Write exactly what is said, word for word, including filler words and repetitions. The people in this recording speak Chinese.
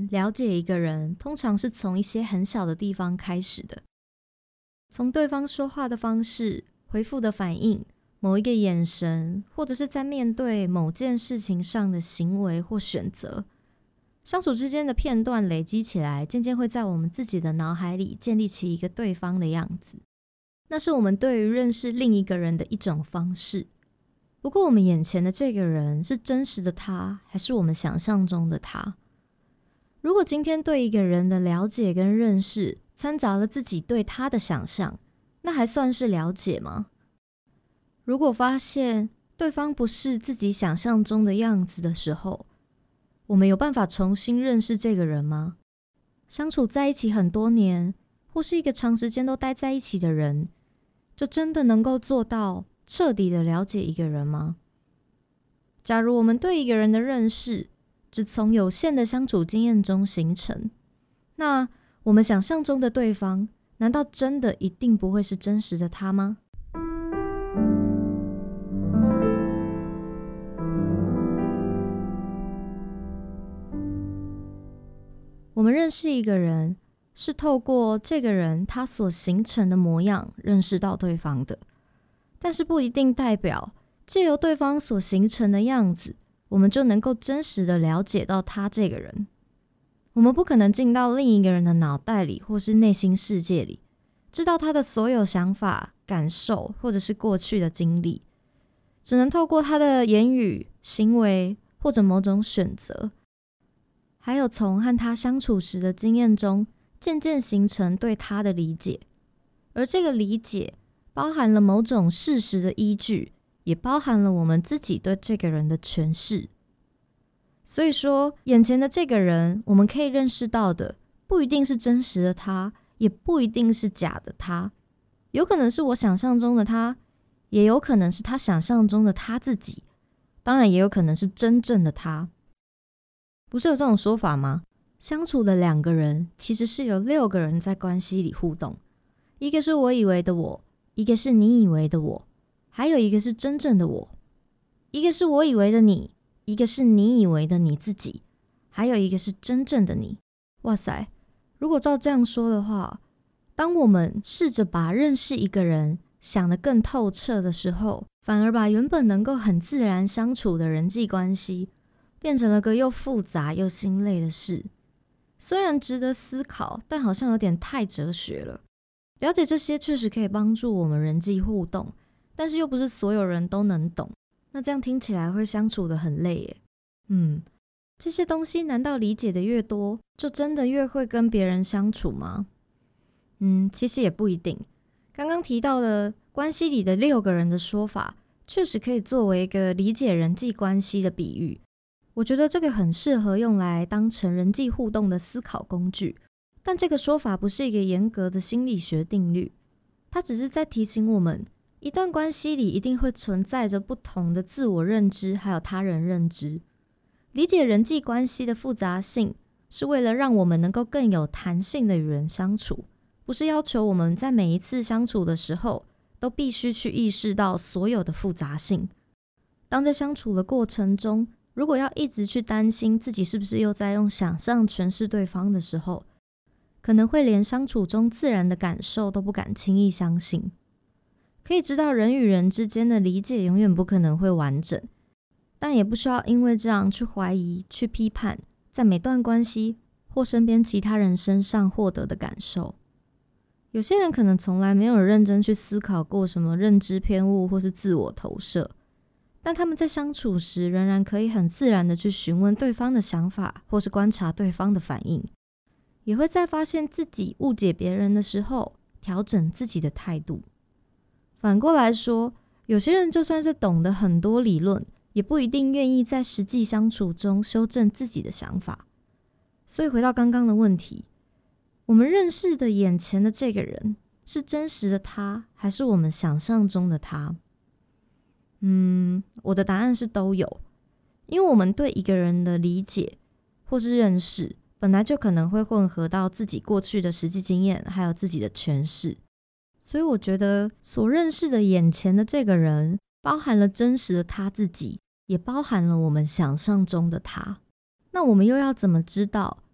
了解一个人，通常是从一些很小的地方开始的，从对方说话的方式、回复的反应、某一个眼神，或者是在面对某件事情上的行为或选择，相处之间的片段累积起来，渐渐会在我们自己的脑海里建立起一个对方的样子。那是我们对于认识另一个人的一种方式。不过我们眼前的这个人是真实的他，还是我们想象中的他？如果今天对一个人的了解跟认识掺杂了自己对他的想象，那还算是了解吗？如果发现对方不是自己想象中的样子的时候，我们有办法重新认识这个人吗？相处在一起很多年，或是一个长时间都待在一起的人，就真的能够做到彻底的了解一个人吗？假如我们对一个人的认识只从有限的相处经验中形成，那我们想象中的对方，难道真的一定不会是真实的他吗？我们认识一个人，是透过这个人他所形成的模样认识到对方的，但是不一定代表借由对方所形成的样子，我们就能够真实的了解到他这个人。我们不可能进到另一个人的脑袋里或是内心世界里，知道他的所有想法、感受或者是过去的经历，只能透过他的言语、行为或者某种选择，还有从和他相处时的经验中，渐渐形成对他的理解。而这个理解包含了某种事实的依据，也包含了我们自己对这个人的诠释。所以说，眼前的这个人，我们可以认识到的，不一定是真实的他，也不一定是假的他，有可能是我想象中的他，也有可能是他想象中的他自己，当然也有可能是真正的他。不是有这种说法吗？相处的两个人，其实是有六个人在关系里互动，一个是我以为的我，一个是你以为的我，还有一个是真正的我，一个是我以为的你，一个是你以为的你自己，还有一个是真正的你。哇塞，如果照这样说的话，当我们试着把认识一个人想得更透彻的时候，反而把原本能够很自然相处的人际关系变成了个又复杂又心累的事。虽然值得思考，但好像有点太哲学了。了解这些确实可以帮助我们人际互动，但是又不是所有人都能懂，那这样听起来会相处得很累耶。嗯，这些东西难道理解的越多，就真的越会跟别人相处吗？嗯，其实也不一定。刚刚提到的关系里的六个人的说法，确实可以作为一个理解人际关系的比喻。我觉得这个很适合用来当成人际互动的思考工具，但这个说法不是一个严格的心理学定律，它只是在提醒我们，一段关系里一定会存在着不同的自我认知还有他人认知。理解人际关系的复杂性，是为了让我们能够更有弹性的与人相处，不是要求我们在每一次相处的时候都必须去意识到所有的复杂性。当在相处的过程中，如果要一直去担心自己是不是又在用想象诠释对方的时候，可能会连相处中自然的感受都不敢轻易相信。可以知道人与人之间的理解永远不可能会完整，但也不需要因为这样去怀疑、去批判在每段关系或身边其他人身上获得的感受。有些人可能从来没有认真去思考过什么认知偏误或是自我投射，但他们在相处时仍然可以很自然的去询问对方的想法，或是观察对方的反应，也会在发现自己误解别人的时候调整自己的态度。反过来说，有些人就算是懂得很多理论，也不一定愿意在实际相处中修正自己的想法。所以回到刚刚的问题，我们认识的眼前的这个人，是真实的他，还是我们想象中的他？嗯，我的答案是都有。因为我们对一个人的理解或是认识，本来就可能会混合到自己过去的实际经验，还有自己的诠释。所以我觉得所认识的眼前的这个人，包含了真实的他自己，也包含了我们想象中的他。那我们又要怎么知道